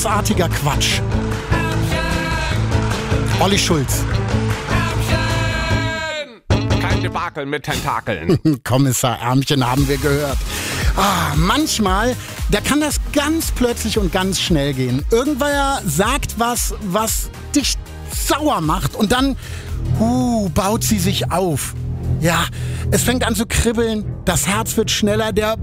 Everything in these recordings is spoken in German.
großartiger Quatsch. Olli Schulz. Kein Debakel mit Tentakeln. Kommissar Ärmchen haben wir gehört. Manchmal, da kann das ganz plötzlich und ganz schnell gehen. Irgendwer sagt was dich sauer macht und dann baut sie sich auf. Ja, es fängt an zu kribbeln, das Herz wird schneller, der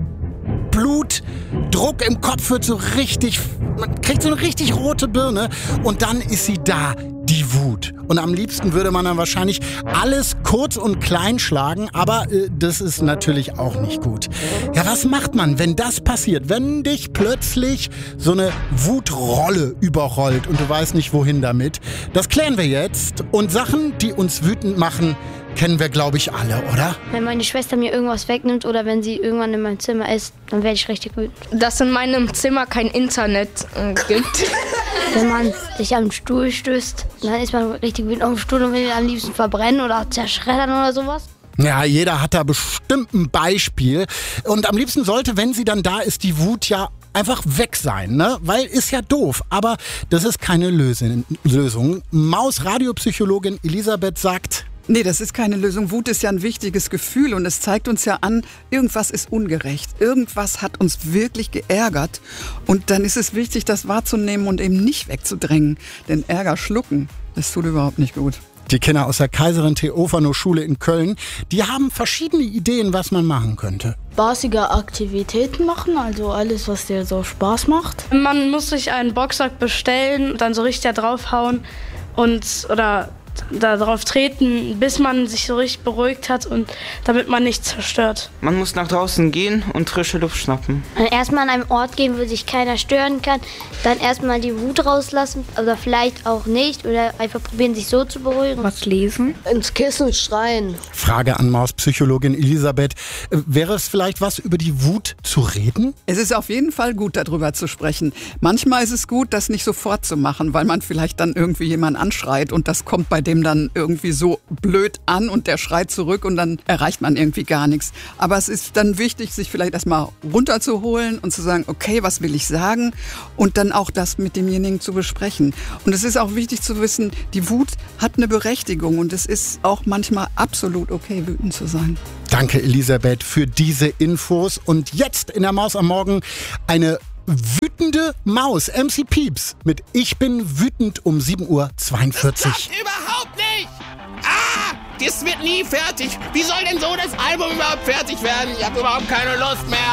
Blutdruck im Kopf wird so richtig, man kriegt so eine richtig rote Birne und dann ist sie da, die Wut. Und am liebsten würde man dann wahrscheinlich alles kurz und klein schlagen, aber das ist natürlich auch nicht gut. Ja, was macht man, wenn das passiert? Wenn dich plötzlich so eine Wutrolle überrollt und du weißt nicht, wohin damit? Das klären wir jetzt. Und Sachen, die uns wütend machen, kennen wir, glaube ich, alle, oder? Wenn meine Schwester mir irgendwas wegnimmt oder wenn sie irgendwann in meinem Zimmer ist, dann werde ich richtig wütend. Dass in meinem Zimmer kein Internet gibt. Wenn man sich am Stuhl stößt, dann ist man richtig wütend auf dem Stuhl und will ihn am liebsten verbrennen oder zerschreddern oder sowas. Ja, jeder hat da bestimmt ein Beispiel. Und am liebsten sollte, wenn sie dann da ist, die Wut ja einfach weg sein, ne? Weil ist ja doof. Aber das ist keine Lösung. Maus-Radiopsychologin Elisabeth sagt: Nee, das ist keine Lösung. Wut ist ja ein wichtiges Gefühl und es zeigt uns ja an, irgendwas ist ungerecht. Irgendwas hat uns wirklich geärgert. Und dann ist es wichtig, das wahrzunehmen und eben nicht wegzudrängen. Denn Ärger schlucken, das tut überhaupt nicht gut. Die Kinder aus der Kaiserin-Theophano-Schule in Köln, die haben verschiedene Ideen, was man machen könnte. Spaßige Aktivitäten machen, also alles, was dir so Spaß macht. Man muss sich einen Boxsack bestellen, dann so richtig da draufhauen oder da drauf treten, bis man sich so richtig beruhigt hat und damit man nichts zerstört. Man muss nach draußen gehen und frische Luft schnappen. Erstmal an einem Ort gehen, wo sich keiner stören kann, dann erstmal die Wut rauslassen, oder vielleicht auch nicht, oder einfach probieren, sich so zu beruhigen. Was lesen? Ins Kissen schreien. Frage an Mauspsychologin Elisabeth. Wäre es vielleicht was, über die Wut zu reden? Es ist auf jeden Fall gut, darüber zu sprechen. Manchmal ist es gut, das nicht sofort zu machen, weil man vielleicht dann irgendwie jemanden anschreit und das kommt bei dem dann irgendwie so blöd an und der schreit zurück und dann erreicht man irgendwie gar nichts. Aber es ist dann wichtig, sich vielleicht erstmal runterzuholen und zu sagen, okay, was will ich sagen? Und dann auch das mit demjenigen zu besprechen. Und es ist auch wichtig zu wissen, die Wut hat eine Berechtigung und es ist auch manchmal absolut okay, wütend zu sein. Danke, Elisabeth, für diese Infos. Und jetzt in der Maus am Morgen eine wütende Maus, MC Pieps, mit Ich bin wütend um 7:42 Uhr. Das klappt überhaupt nicht! Das wird nie fertig. Wie soll denn so das Album überhaupt fertig werden? Ich habe überhaupt keine Lust mehr.